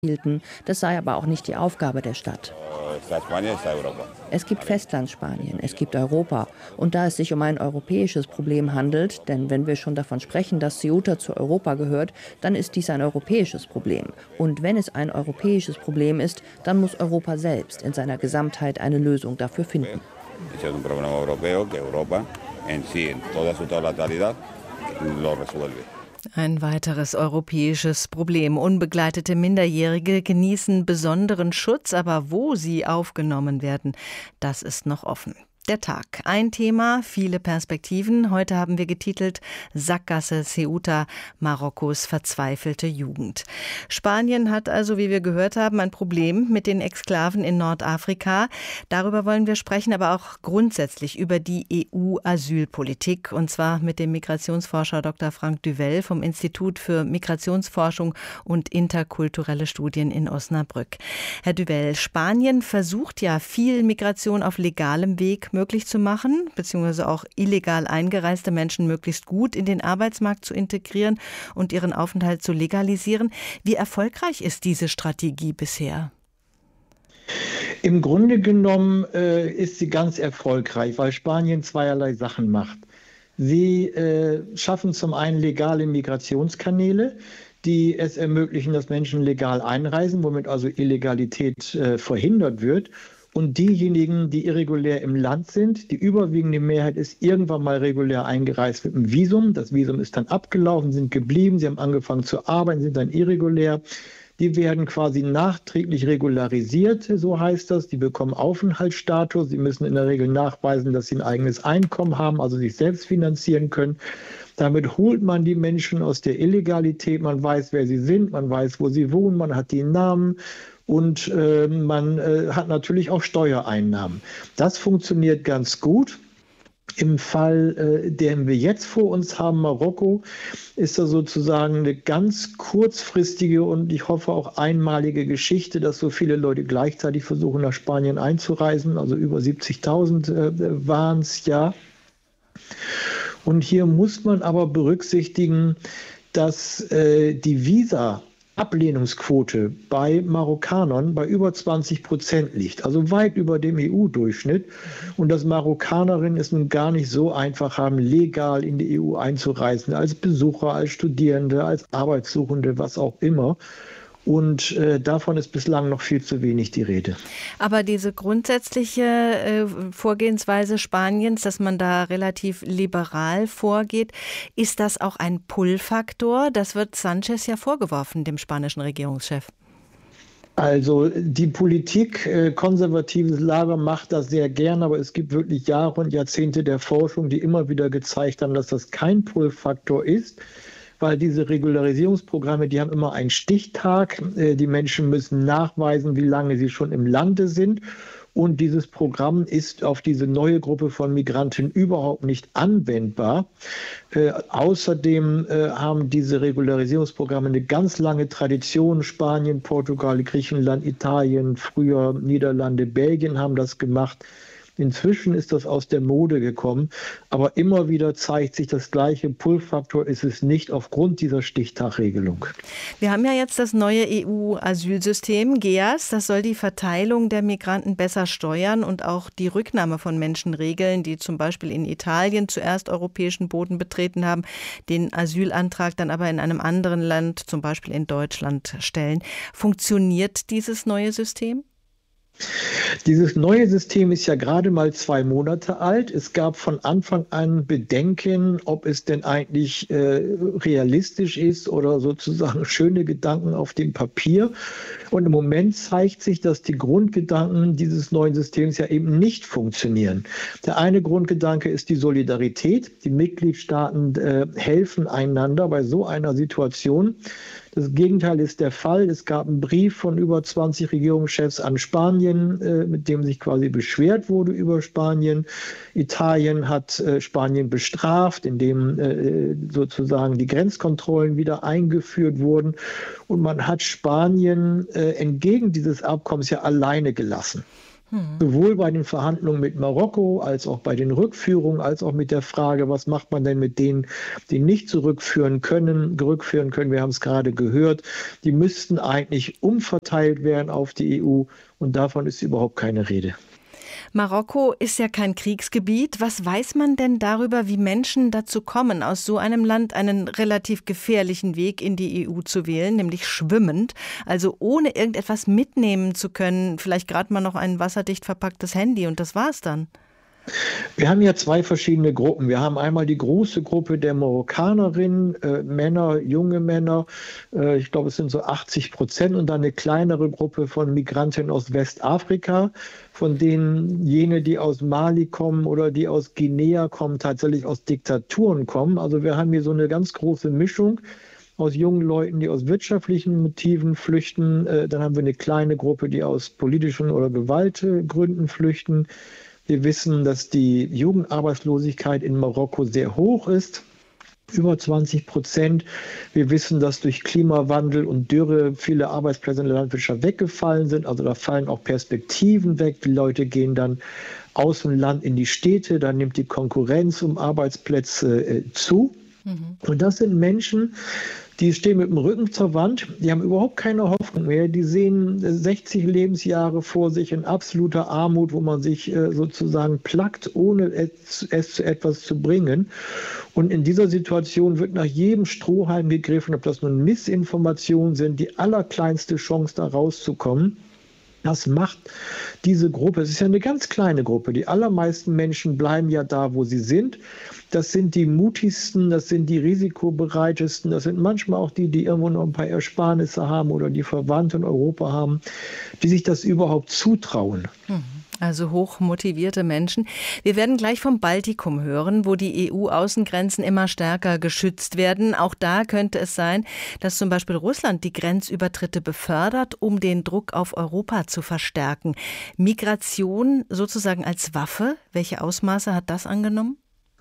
hielten. Das sei aber auch nicht die Aufgabe der Stadt. Es gibt Festlandspanien, es gibt Europa. Und da es sich um ein europäisches Problem handelt, denn wenn wir schon davon sprechen, dass Ceuta zu Europa gehört, dann ist dies ein europäisches Problem. Und wenn es ein europäisches Problem ist, dann muss Europa selbst in seiner Gesamtheit eine Lösung dafür finden. Ein weiteres europäisches Problem. Unbegleitete Minderjährige genießen besonderen Schutz, aber wo sie aufgenommen werden, das ist noch offen. Der Tag. Ein Thema, viele Perspektiven. Heute haben wir getitelt Sackgasse Ceuta, Marokkos verzweifelte Jugend. Spanien hat also, wie wir gehört haben, ein Problem mit den Exklaven in Nordafrika. Darüber wollen wir sprechen, aber auch grundsätzlich über die EU-Asylpolitik. Und zwar mit dem Migrationsforscher Dr. Frank Duvel vom Institut für Migrationsforschung und interkulturelle Studien in Osnabrück. Herr Duvel, Spanien versucht ja viel Migration auf legalem Weg möglich zu machen, beziehungsweise auch illegal eingereiste Menschen möglichst gut in den Arbeitsmarkt zu integrieren und ihren Aufenthalt zu legalisieren. Wie erfolgreich ist diese Strategie bisher? Im Grunde genommen ist sie ganz erfolgreich, weil Spanien zweierlei Sachen macht. Sie schaffen zum einen legale Migrationskanäle, die es ermöglichen, dass Menschen legal einreisen, womit also Illegalität verhindert wird. Und diejenigen, die irregulär im Land sind, die überwiegende Mehrheit ist irgendwann mal regulär eingereist mit einem Visum. Das Visum ist dann abgelaufen, sind geblieben, sie haben angefangen zu arbeiten, sind dann irregulär. Die werden quasi nachträglich regularisiert, so heißt das. Die bekommen Aufenthaltsstatus. Sie müssen in der Regel nachweisen, dass sie ein eigenes Einkommen haben, also sich selbst finanzieren können. Damit holt man die Menschen aus der Illegalität. Man weiß, wer sie sind, man weiß, wo sie wohnen, man hat die Namen. Und man hat natürlich auch Steuereinnahmen. Das funktioniert ganz gut. Im Fall, den wir jetzt vor uns haben, Marokko, ist das sozusagen eine ganz kurzfristige und ich hoffe auch einmalige Geschichte, dass so viele Leute gleichzeitig versuchen, nach Spanien einzureisen. Also über 70.000 waren es ja. Und hier muss man aber berücksichtigen, dass die Visa-Ablehnungsquote bei Marokkanern bei über 20% liegt, also weit über dem EU-Durchschnitt. Und dass Marokkanerinnen es nun gar nicht so einfach haben, legal in die EU einzureisen, als Besucher, als Studierende, als Arbeitssuchende, was auch immer. Und davon ist bislang noch viel zu wenig die Rede. Aber diese grundsätzliche Vorgehensweise Spaniens, dass man da relativ liberal vorgeht, ist das auch ein Pull-Faktor? Das wird Sanchez ja vorgeworfen, dem spanischen Regierungschef. Also die Politik, konservatives Lager macht das sehr gern, aber es gibt wirklich Jahre und Jahrzehnte der Forschung, die immer wieder gezeigt haben, dass das kein Pull-Faktor ist. Weil diese Regularisierungsprogramme, die haben immer einen Stichtag. Die Menschen müssen nachweisen, wie lange sie schon im Lande sind. Und dieses Programm ist auf diese neue Gruppe von Migranten überhaupt nicht anwendbar. Außerdem haben diese Regularisierungsprogramme eine ganz lange Tradition. Spanien, Portugal, Griechenland, Italien, früher Niederlande, Belgien haben das gemacht. Inzwischen ist das aus der Mode gekommen, aber immer wieder zeigt sich das gleiche Pull-Faktor ist es nicht aufgrund dieser Stichtagregelung. Wir haben ja jetzt das neue EU-Asylsystem, GEAS, das soll die Verteilung der Migranten besser steuern und auch die Rücknahme von Menschen regeln, die zum Beispiel in Italien zuerst europäischen Boden betreten haben, den Asylantrag dann aber in einem anderen Land, zum Beispiel in Deutschland, stellen. Funktioniert dieses neue System? Dieses neue System ist ja gerade mal 2 Monate alt. Es gab von Anfang an Bedenken, ob es denn eigentlich realistisch ist oder sozusagen schöne Gedanken auf dem Papier. Und im Moment zeigt sich, dass die Grundgedanken dieses neuen Systems ja eben nicht funktionieren. Der eine Grundgedanke ist die Solidarität. Die Mitgliedstaaten helfen einander bei so einer Situation. Das Gegenteil ist der Fall. Es gab einen Brief von über 20 Regierungschefs an Spanien, mit dem sich quasi beschwert wurde über Spanien. Italien hat Spanien bestraft, indem sozusagen die Grenzkontrollen wieder eingeführt wurden. Und man hat Spanien entgegen dieses Abkommens ja alleine gelassen. Sowohl bei den Verhandlungen mit Marokko, als auch bei den Rückführungen, als auch mit der Frage, was macht man denn mit denen, die nicht zurückführen können. Wir haben es gerade gehört, die müssten eigentlich umverteilt werden auf die EU und davon ist überhaupt keine Rede. Marokko ist ja kein Kriegsgebiet. Was weiß man denn darüber, wie Menschen dazu kommen, aus so einem Land einen relativ gefährlichen Weg in die EU zu wählen, nämlich schwimmend, also ohne irgendetwas mitnehmen zu können, vielleicht gerade mal noch ein wasserdicht verpacktes Handy und das war's dann? Wir haben ja zwei verschiedene Gruppen. Wir haben einmal die große Gruppe der Marokkanerinnen, Männer, junge Männer, ich glaube es sind so 80%, und dann eine kleinere Gruppe von Migranten aus Westafrika, von denen jene, die aus Mali kommen oder die aus Guinea kommen, tatsächlich aus Diktaturen kommen. Also wir haben hier so eine ganz große Mischung aus jungen Leuten, die aus wirtschaftlichen Motiven flüchten. Dann haben wir eine kleine Gruppe, die aus politischen oder Gewaltgründen flüchten. Wir wissen, dass die Jugendarbeitslosigkeit in Marokko sehr hoch ist, über 20%. Wir wissen, dass durch Klimawandel und Dürre viele Arbeitsplätze in der Landwirtschaft weggefallen sind. Also da fallen auch Perspektiven weg. Die Leute gehen dann aus dem Land in die Städte. Da nimmt die Konkurrenz um Arbeitsplätze zu. Und das sind Menschen, die stehen mit dem Rücken zur Wand, die haben überhaupt keine Hoffnung mehr, die sehen 60 Lebensjahre vor sich in absoluter Armut, wo man sich sozusagen plackt, ohne es zu etwas zu bringen. Und in dieser Situation wird nach jedem Strohhalm gegriffen, ob das nun Missinformationen sind, die allerkleinste Chance da rauszukommen. Das macht diese Gruppe, es ist ja eine ganz kleine Gruppe, die allermeisten Menschen bleiben ja da, wo sie sind. Das sind die mutigsten, das sind die risikobereitesten, das sind manchmal auch die, die irgendwo noch ein paar Ersparnisse haben oder die Verwandte in Europa haben, die sich das überhaupt zutrauen. Also hochmotivierte Menschen. Wir werden gleich vom Baltikum hören, wo die EU-Außengrenzen immer stärker geschützt werden. Auch da könnte es sein, dass zum Beispiel Russland die Grenzübertritte befördert, um den Druck auf Europa zu verstärken. Migration sozusagen als Waffe, welche Ausmaße hat das angenommen?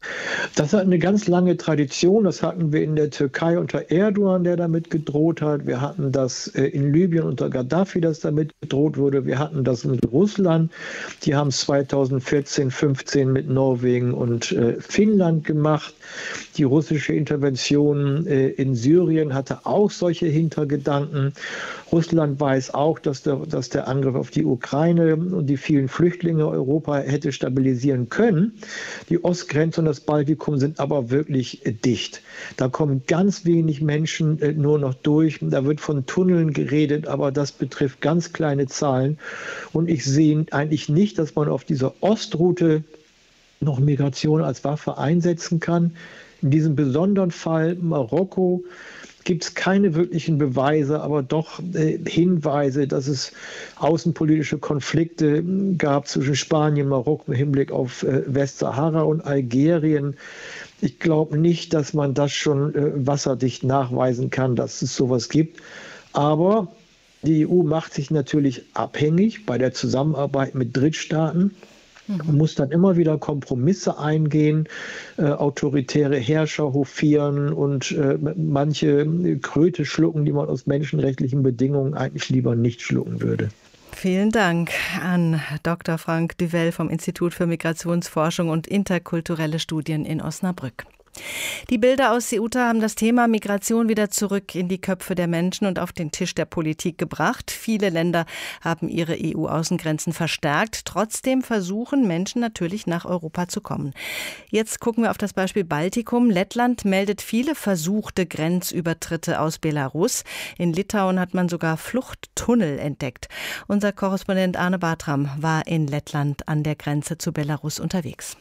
Das hat eine ganz lange Tradition. Das hatten wir in der Türkei unter Erdogan, der damit gedroht hat. Wir hatten das in Libyen unter Gaddafi, das damit gedroht wurde. Wir hatten das mit Russland. Die haben es 2014, 15 mit Norwegen und Finnland gemacht. Die russische Intervention in Syrien hatte auch solche Hintergedanken. Russland weiß auch, dass der Angriff auf die Ukraine und die vielen Flüchtlinge Europa hätte stabilisieren können. Die Ostgrenze und das Baltikum sind aber wirklich dicht. Da kommen ganz wenig Menschen nur noch durch. Da wird von Tunneln geredet, aber das betrifft ganz kleine Zahlen. Und ich sehe eigentlich nicht, dass man auf dieser Ostroute noch Migration als Waffe einsetzen kann. In diesem besonderen Fall Marokko gibt es keine wirklichen Beweise, aber doch Hinweise, dass es außenpolitische Konflikte gab zwischen Spanien, Marokko im Hinblick auf Westsahara und Algerien. Ich glaube nicht, dass man das schon wasserdicht nachweisen kann, dass es sowas gibt. Aber die EU macht sich natürlich abhängig bei der Zusammenarbeit mit Drittstaaten. Man muss dann immer wieder Kompromisse eingehen, autoritäre Herrscher hofieren und manche Kröte schlucken, die man aus menschenrechtlichen Bedingungen eigentlich lieber nicht schlucken würde. Vielen Dank an Dr. Frank Duvel vom Institut für Migrationsforschung und interkulturelle Studien in Osnabrück. Die Bilder aus Ceuta haben das Thema Migration wieder zurück in die Köpfe der Menschen und auf den Tisch der Politik gebracht. Viele Länder haben ihre EU-Außengrenzen verstärkt. Trotzdem versuchen Menschen natürlich nach Europa zu kommen. Jetzt gucken wir auf das Beispiel Baltikum. Lettland meldet viele versuchte Grenzübertritte aus Belarus. In Litauen hat man sogar Fluchttunnel entdeckt. Unser Korrespondent Arne Bartram war in Lettland an der Grenze zu Belarus unterwegs.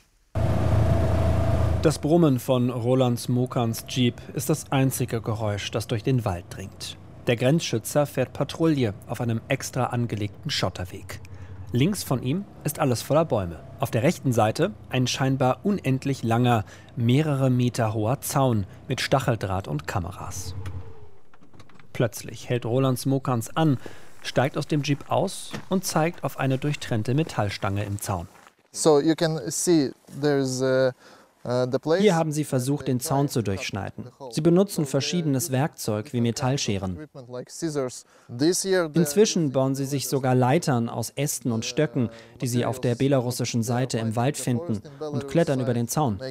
Das Brummen von Roland Smokans Jeep ist das einzige Geräusch, das durch den Wald dringt. Der Grenzschützer fährt Patrouille auf einem extra angelegten Schotterweg. Links von ihm ist alles voller Bäume. Auf der rechten Seite ein scheinbar unendlich langer, mehrere Meter hoher Zaun mit Stacheldraht und Kameras. Plötzlich hält Roland Smokans an, steigt aus dem Jeep aus und zeigt auf eine durchtrennte Metallstange im Zaun. So you can see there's Hier haben sie versucht, den Zaun zu durchschneiden. Sie benutzen verschiedenes Werkzeug wie Metallscheren. Inzwischen bauen sie sich sogar Leitern aus Ästen und Stöcken, die sie auf der belarussischen Seite im Wald finden, und klettern über den Zaun.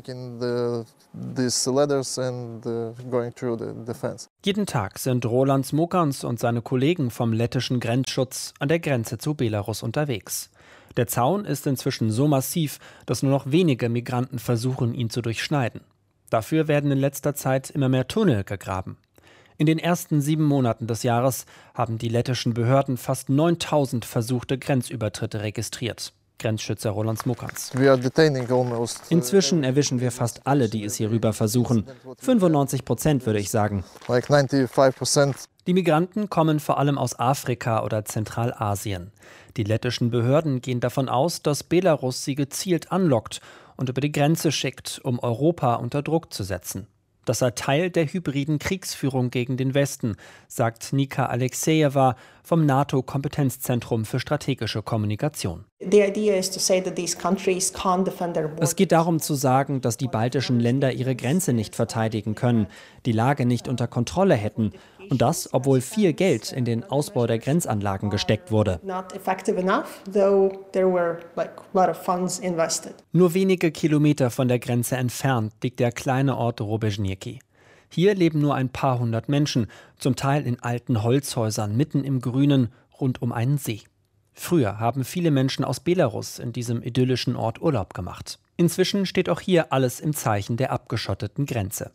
Jeden Tag sind Roland Smokans und seine Kollegen vom lettischen Grenzschutz an der Grenze zu Belarus unterwegs. Der Zaun ist inzwischen so massiv, dass nur noch wenige Migranten versuchen, ihn zu durchschneiden. Dafür werden in letzter Zeit immer mehr Tunnel gegraben. In den ersten 7 Monaten des Jahres haben die lettischen Behörden fast 9.000 versuchte Grenzübertritte registriert. Grenzschützer Roland Smokans. Inzwischen erwischen wir fast alle, die es hier rüber versuchen. 95%, würde ich sagen. Die Migranten kommen vor allem aus Afrika oder Zentralasien. Die lettischen Behörden gehen davon aus, dass Belarus sie gezielt anlockt und über die Grenze schickt, um Europa unter Druck zu setzen. Das sei Teil der hybriden Kriegsführung gegen den Westen, sagt Nika Alexejewa vom NATO-Kompetenzzentrum für strategische Kommunikation. Es geht darum zu sagen, dass die baltischen Länder ihre Grenze nicht verteidigen können, die Lage nicht unter Kontrolle hätten. Und das, obwohl viel Geld in den Ausbau der Grenzanlagen gesteckt wurde. Nur wenige Kilometer von der Grenze entfernt liegt der kleine Ort Robežňaky. Hier leben nur ein paar hundert Menschen, zum Teil in alten Holzhäusern mitten im Grünen, rund um einen See. Früher haben viele Menschen aus Belarus in diesem idyllischen Ort Urlaub gemacht. Inzwischen steht auch hier alles im Zeichen der abgeschotteten Grenze.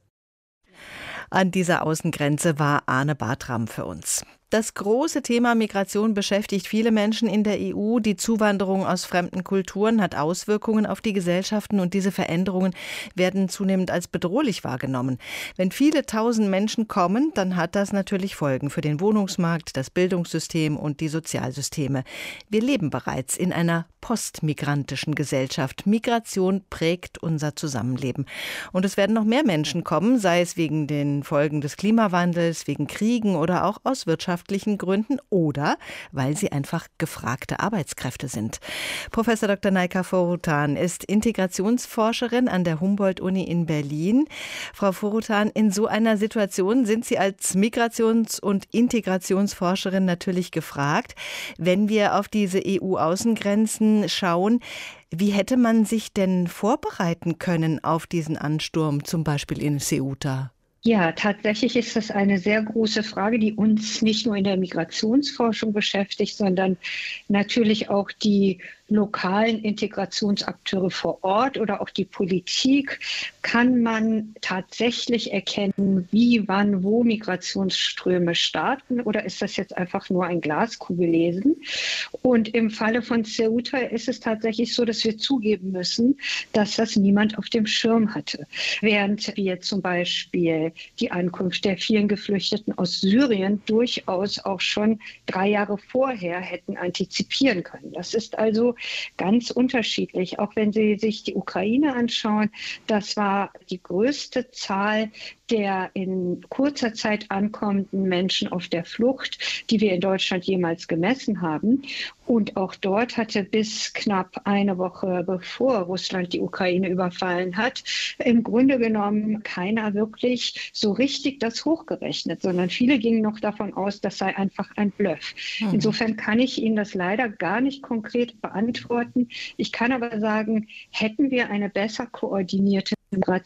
An dieser Außengrenze war Arne Bartram für uns. Das große Thema Migration beschäftigt viele Menschen in der EU. Die Zuwanderung aus fremden Kulturen hat Auswirkungen auf die Gesellschaften und diese Veränderungen werden zunehmend als bedrohlich wahrgenommen. Wenn viele tausend Menschen kommen, dann hat das natürlich Folgen für den Wohnungsmarkt, das Bildungssystem und die Sozialsysteme. Wir leben bereits in einer postmigrantischen Gesellschaft. Migration prägt unser Zusammenleben. Und es werden noch mehr Menschen kommen, sei es wegen den Folgen des Klimawandels, wegen Kriegen oder auch aus wirtschaftlichen Gründen oder weil sie einfach gefragte Arbeitskräfte sind. Professor Dr. Naika Forutan ist Integrationsforscherin an der Humboldt-Uni in Berlin. Frau Forutan, in so einer Situation sind Sie als Migrations- und Integrationsforscherin natürlich gefragt. Wenn wir auf diese EU-Außengrenzen schauen, wie hätte man sich denn vorbereiten können auf diesen Ansturm, zum Beispiel in Ceuta? Ja, tatsächlich ist das eine sehr große Frage, die uns nicht nur in der Migrationsforschung beschäftigt, sondern natürlich auch die lokalen Integrationsakteure vor Ort oder auch die Politik. Kann man tatsächlich erkennen, wie, wann, wo Migrationsströme starten oder ist das jetzt einfach nur ein Glaskugellesen? Und im Falle von Ceuta ist es tatsächlich so, dass wir zugeben müssen, dass das niemand auf dem Schirm hatte. Während wir zum Beispiel die Ankunft der vielen Geflüchteten aus Syrien durchaus auch schon 3 Jahre vorher hätten antizipieren können. Das ist also ganz unterschiedlich. Auch wenn Sie sich die Ukraine anschauen, das war die größte Zahl der in kurzer Zeit ankommenden Menschen auf der Flucht, die wir in Deutschland jemals gemessen haben. Und auch dort hatte bis knapp eine Woche bevor Russland die Ukraine überfallen hat, im Grunde genommen keiner wirklich so richtig das hochgerechnet, sondern viele gingen noch davon aus, das sei einfach ein Bluff. Insofern kann ich Ihnen das leider gar nicht konkret beantworten. Ich kann aber sagen, hätten wir eine besser koordinierte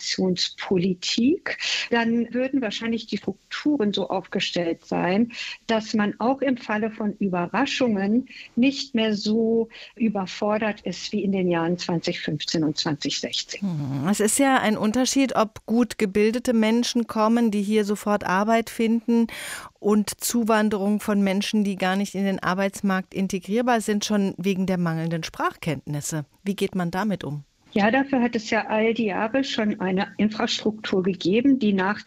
Migrationspolitik, dann würden wahrscheinlich die Strukturen so aufgestellt sein, dass man auch im Falle von Überraschungen nicht mehr so überfordert ist wie in den Jahren 2015 und 2016. Es ist ja ein Unterschied, ob gut gebildete Menschen kommen, die hier sofort Arbeit finden, und Zuwanderung von Menschen, die gar nicht in den Arbeitsmarkt integrierbar sind, schon wegen der mangelnden Sprachkenntnisse. Wie geht man damit um? Ja, dafür hat es ja all die Jahre schon eine Infrastruktur gegeben, die nach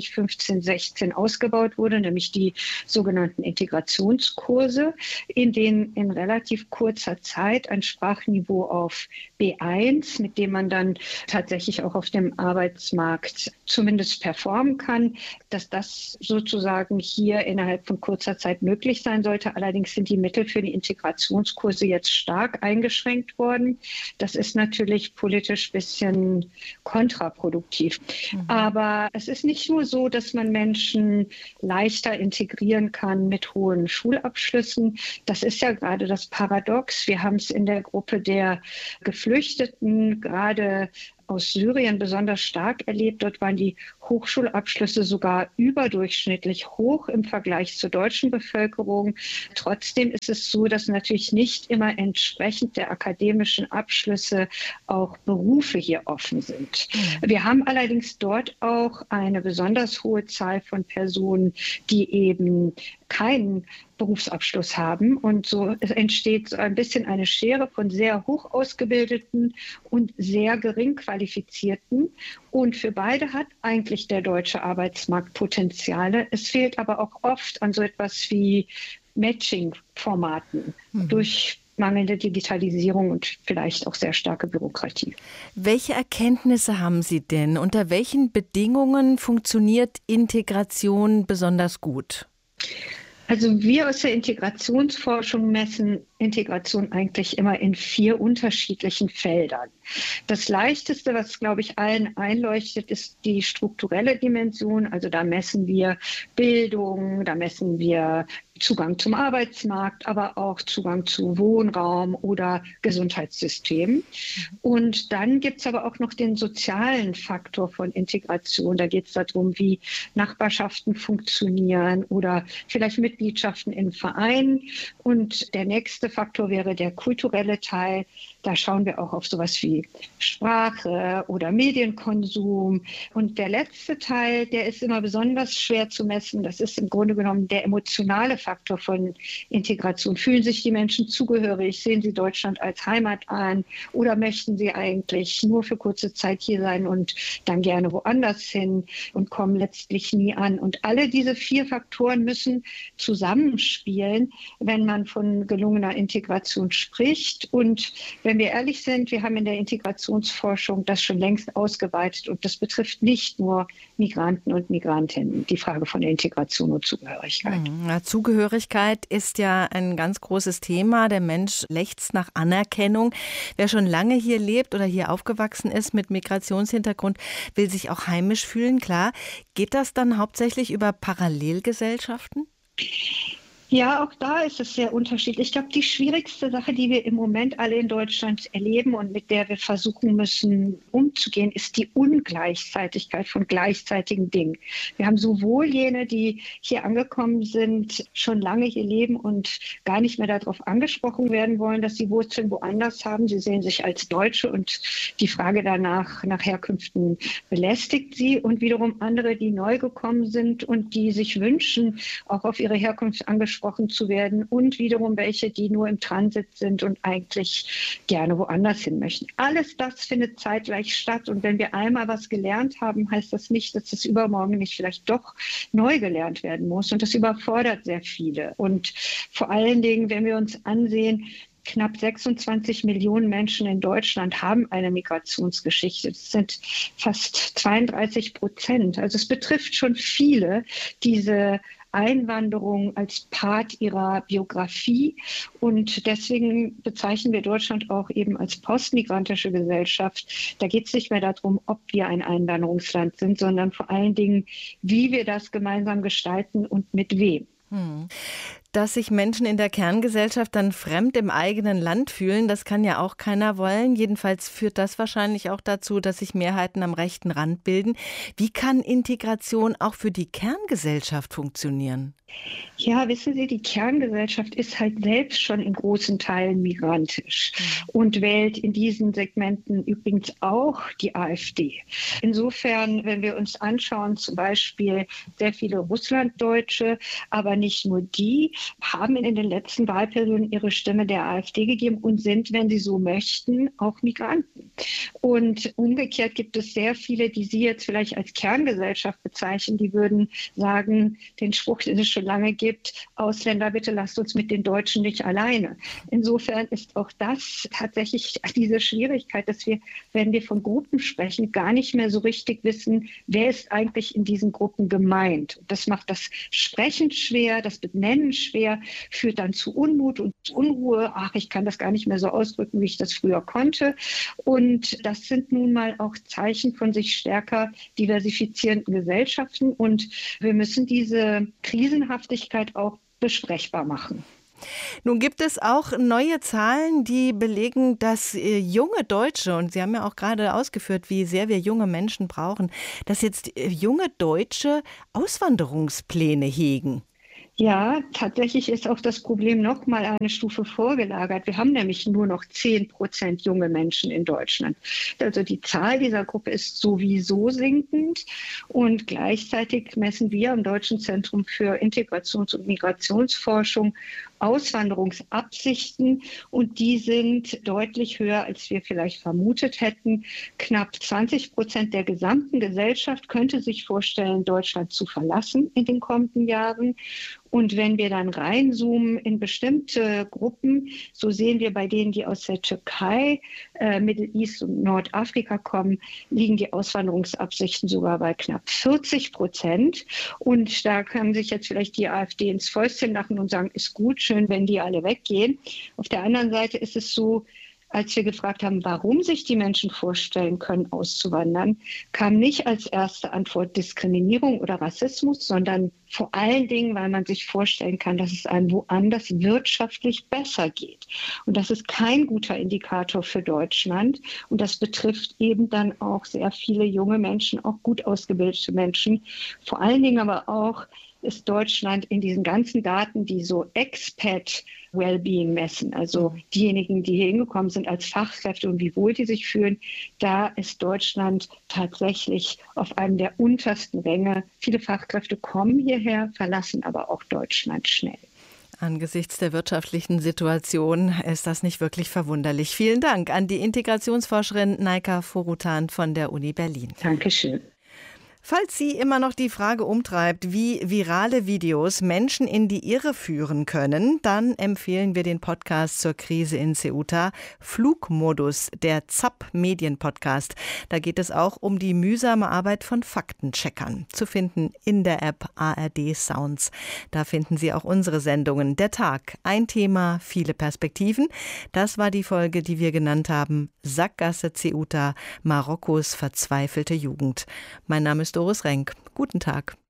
2015/16 ausgebaut wurde, nämlich die sogenannten Integrationskurse, in denen in relativ kurzer Zeit ein Sprachniveau auf B1, mit dem man dann tatsächlich auch auf dem Arbeitsmarkt zumindest performen kann, dass das sozusagen hier innerhalb von kurzer Zeit möglich sein sollte. Allerdings sind die Mittel für die Integrationskurse jetzt stark eingeschränkt worden. Das ist natürlich politisch ein bisschen kontraproduktiv. Aber es ist nicht nur so, dass man Menschen leichter integrieren kann mit hohen Schulabschlüssen. Das ist ja gerade das Paradox. Wir haben es in der Gruppe der Geflüchteten gerade aus Syrien besonders stark erlebt. Dort waren die Hochschulabschlüsse sogar überdurchschnittlich hoch im Vergleich zur deutschen Bevölkerung. Trotzdem ist es so, dass natürlich nicht immer entsprechend der akademischen Abschlüsse auch Berufe hier offen sind. Wir haben allerdings dort auch eine besonders hohe Zahl von Personen, die eben keinen Berufsabschluss haben. Und so entsteht so ein bisschen eine Schere von sehr hoch ausgebildeten und sehr gering qualifizierten. Und für beide hat eigentlich der deutsche Arbeitsmarkt Potenziale. Es fehlt aber auch oft an so etwas wie Matching-Formaten durch mangelnde Digitalisierung und vielleicht auch sehr starke Bürokratie. Welche Erkenntnisse haben Sie denn? Unter welchen Bedingungen funktioniert Integration besonders gut? Also wir aus der Integrationsforschung messen Integration eigentlich immer in 4 unterschiedlichen Feldern. Das Leichteste, was, glaube ich, allen einleuchtet, ist die strukturelle Dimension. Also da messen wir Bildung, da messen wir Zugang zum Arbeitsmarkt, aber auch Zugang zu Wohnraum oder Gesundheitssystem. Und dann gibt es aber auch noch den sozialen Faktor von Integration. Da geht es darum, wie Nachbarschaften funktionieren oder vielleicht Mitgliedschaften in Vereinen. Und der nächste Faktor wäre der kulturelle Teil. Da schauen wir auch auf sowas wie Sprache oder Medienkonsum. Und der letzte Teil, der ist immer besonders schwer zu messen. Das ist im Grunde genommen der emotionale Faktor von Integration. Fühlen sich die Menschen zugehörig? Sehen sie Deutschland als Heimat an? Oder möchten sie eigentlich nur für kurze Zeit hier sein und dann gerne woanders hin und kommen letztlich nie an? Und alle diese 4 Faktoren müssen zusammenspielen, wenn man von gelungener Integration spricht. Und wenn wir ehrlich sind, wir haben in der Integrationsforschung das schon längst ausgeweitet und das betrifft nicht nur Migranten und Migrantinnen, die Frage von der Integration und Zugehörigkeit. Ja, Zugehörigkeit ist ja ein ganz großes Thema. Der Mensch lechzt nach Anerkennung. Wer schon lange hier lebt oder hier aufgewachsen ist mit Migrationshintergrund, will sich auch heimisch fühlen, klar. Geht das dann hauptsächlich über Parallelgesellschaften? Ja, auch da ist es sehr unterschiedlich. Ich glaube, die schwierigste Sache, die wir im Moment alle in Deutschland erleben und mit der wir versuchen müssen umzugehen, ist die Ungleichzeitigkeit von gleichzeitigen Dingen. Wir haben sowohl jene, die hier angekommen sind, schon lange hier leben und gar nicht mehr darauf angesprochen werden wollen, dass sie Wurzeln woanders haben. Sie sehen sich als Deutsche und die Frage danach nach Herkünften belästigt sie. Und wiederum andere, die neu gekommen sind und die sich wünschen, auch auf ihre Herkunft angesprochen zu werden und wiederum welche, die nur im Transit sind und eigentlich gerne woanders hin möchten. Alles das findet zeitgleich statt und wenn wir einmal was gelernt haben, heißt das nicht, dass das übermorgen nicht vielleicht doch neu gelernt werden muss und das überfordert sehr viele. Und vor allen Dingen, wenn wir uns ansehen, knapp 26 Millionen Menschen in Deutschland haben eine Migrationsgeschichte. Das sind fast 32%. Also es betrifft schon viele, diese Einwanderung als Part ihrer Biografie. Und deswegen bezeichnen wir Deutschland auch eben als postmigrantische Gesellschaft. Da geht es nicht mehr darum, ob wir ein Einwanderungsland sind, sondern vor allen Dingen, wie wir das gemeinsam gestalten und mit wem. Dass sich Menschen in der Kerngesellschaft dann fremd im eigenen Land fühlen, das kann ja auch keiner wollen. Jedenfalls führt das wahrscheinlich auch dazu, dass sich Mehrheiten am rechten Rand bilden. Wie kann Integration auch für die Kerngesellschaft funktionieren? Ja, wissen Sie, die Kerngesellschaft ist halt selbst schon in großen Teilen migrantisch und wählt in diesen Segmenten übrigens auch die AfD. Insofern, wenn wir uns anschauen, zum Beispiel sehr viele Russlanddeutsche, aber nicht nur die, haben in den letzten Wahlperioden ihre Stimme der AfD gegeben und sind, wenn sie so möchten, auch Migranten. Und umgekehrt gibt es sehr viele, die Sie jetzt vielleicht als Kerngesellschaft bezeichnen, die würden sagen, den Spruch, den es schon lange gibt, Ausländer, bitte lasst uns mit den Deutschen nicht alleine. Insofern ist auch das tatsächlich diese Schwierigkeit, dass wir, wenn wir von Gruppen sprechen, gar nicht mehr so richtig wissen, wer ist eigentlich in diesen Gruppen gemeint. Das macht das Sprechen schwer, das Benennen schwer. schwer, führt dann zu Unmut und Unruhe. Ach, ich kann das gar nicht mehr so ausdrücken, wie ich das früher konnte. Und das sind nun mal auch Zeichen von sich stärker diversifizierenden Gesellschaften. Und wir müssen diese Krisenhaftigkeit auch besprechbar machen. Nun gibt es auch neue Zahlen, die belegen, dass junge Deutsche, und Sie haben ja auch gerade ausgeführt, wie sehr wir junge Menschen brauchen, dass jetzt junge Deutsche Auswanderungspläne hegen. Ja, tatsächlich ist auch das Problem noch mal eine Stufe vorgelagert. Wir haben nämlich nur noch 10% junge Menschen in Deutschland. Also die Zahl dieser Gruppe ist sowieso sinkend. Und gleichzeitig messen wir am Deutschen Zentrum für Integrations- und Migrationsforschung Auswanderungsabsichten, und die sind deutlich höher, als wir vielleicht vermutet hätten. Knapp 20% der gesamten Gesellschaft könnte sich vorstellen, Deutschland zu verlassen in den kommenden Jahren. Und wenn wir dann reinzoomen in bestimmte Gruppen, so sehen wir bei denen, die aus der Türkei, Middle East und Nordafrika kommen, liegen die Auswanderungsabsichten sogar bei knapp 40%. Und da kann sich jetzt vielleicht die AfD ins Fäustchen lachen und sagen, ist gut, schön, wenn die alle weggehen. Auf der anderen Seite ist es so, als wir gefragt haben, warum sich die Menschen vorstellen können, auszuwandern, kam nicht als erste Antwort Diskriminierung oder Rassismus, sondern vor allen Dingen, weil man sich vorstellen kann, dass es einem woanders wirtschaftlich besser geht. Und das ist kein guter Indikator für Deutschland. Und das betrifft eben dann auch sehr viele junge Menschen, auch gut ausgebildete Menschen. Vor allen Dingen aber auch ist Deutschland in diesen ganzen Daten, die so Expat-Wellbeing messen, also diejenigen, die hier hingekommen sind als Fachkräfte und wie wohl die sich fühlen, da ist Deutschland tatsächlich auf einem der untersten Ränge. Viele Fachkräfte kommen hierher, verlassen aber auch Deutschland schnell. Angesichts der wirtschaftlichen Situation ist das nicht wirklich verwunderlich. Vielen Dank an die Integrationsforscherin Naika Forutan von der Uni Berlin. Dankeschön. Falls Sie immer noch die Frage umtreibt, wie virale Videos Menschen in die Irre führen können, dann empfehlen wir den Podcast zur Krise in Ceuta, Flugmodus, der ZAP-Medien-Podcast. Da geht es auch um die mühsame Arbeit von Faktencheckern, zu finden in der App ARD Sounds. Da finden Sie auch unsere Sendungen. Der Tag, ein Thema, viele Perspektiven. Das war die Folge, die wir genannt haben, Sackgasse Ceuta, Marokkos verzweifelte Jugend. Mein Name ist Doris Renk. Guten Tag.